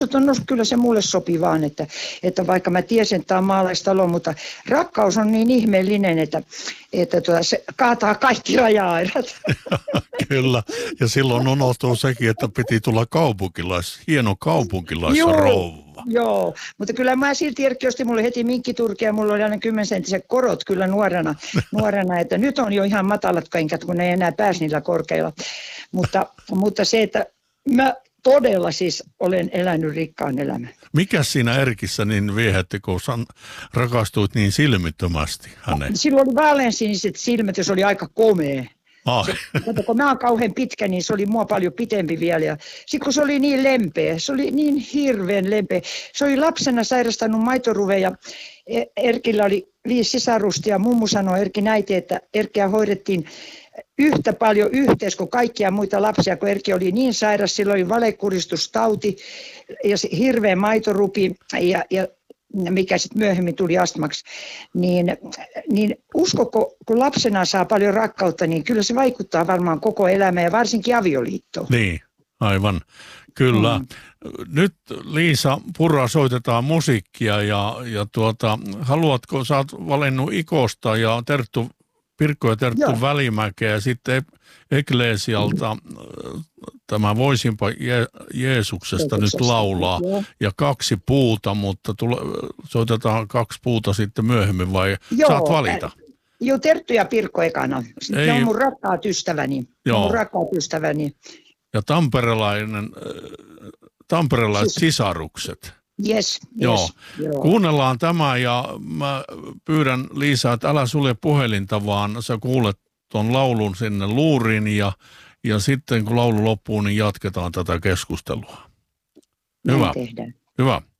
No, kyllä se mulle sopii vaan, että vaikka mä tiesin, että tämä on maalaistalo, mutta rakkaus on niin ihmeellinen, että se kaataa kaikki raja-aidat. Kyllä, ja silloin unohtuu sekin, että piti tulla hieno kaupunkilaisrouva. Joo, mutta kyllä mä silti Erkki osti mulle heti minkkiturkia ja mulla oli aina 10-senttiset korot kyllä nuorena, että nyt on jo ihan matalat kenkät, kun ne ei enää pääse niillä korkeilla. Mutta se, että mä todella siis olen elänyt rikkaan elämän. Mikä siinä Erkissä niin viehätti, kun rakastuit niin silmittömästi häneen? Silloin oli vaaleansiniset silmät ja se oli aika komea. Kun mä oon kauhean pitkä, niin se oli mua paljon pitempi vielä. Ja sitten kun se oli niin lempeä, se oli niin hirveän lempeä. Se oli lapsena sairastanut maitoruveja. Erkillä oli 5 sisarusta ja mummu sanoi Erkin äiti, että Erkkiä hoidettiin yhtä paljon yhteensä kuin kaikkia muita lapsia, kun Erkki oli niin sairas. Sillä oli valekuristustauti ja hirveä maitorupi ja mikä sitten myöhemmin tuli astmaksi, niin uskoko, kun lapsena saa paljon rakkautta, niin kyllä se vaikuttaa varmaan koko elämään ja varsinkin avioliittoon. Niin, aivan. Kyllä. Nyt Liisa Purra soitetaan musiikkia ja haluatko, sä oot valinnut Ikosta ja Pirkko ja Terttu Välimäkeä ja sitten Ecclesialta tämä Voisinpa Jeesuksesta nyt laulaa ja 2 puuta, mutta soitetaan 2 puuta sitten myöhemmin vai saat valita? Joo, Terttu ja Pirkko ekana. Ne on mun rakkaat ystäväni. Ja tamperelaiset sisarukset. Yes. Joo. Kuunnellaan tämä ja mä pyydän Liisa, että älä sulje puhelinta, vaan sä kuulet ton laulun sinne luuriin ja sitten kun laulu loppuu, niin jatketaan tätä keskustelua. Hyvä. Hyvä.